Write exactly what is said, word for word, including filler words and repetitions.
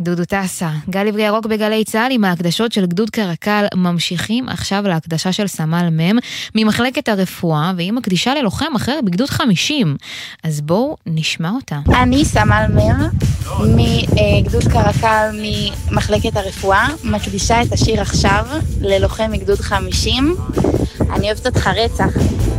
דודו טסה. גלי וירוק בגלי צהל עם ההקדשות של גדוד קרקל ממשיכים עכשיו להקדשה של סמל מם ממחלקת הרפואה, והיא מקדישה ללוחם אחר בגדוד חמישים. אז בואו נשמע אותה. אני סמל מם מגדוד קרקל ממחלקת הרפואה, מקדישה את השיר עכשיו ללוחם מגדוד חמישים. אני אוהבת אותך רצח.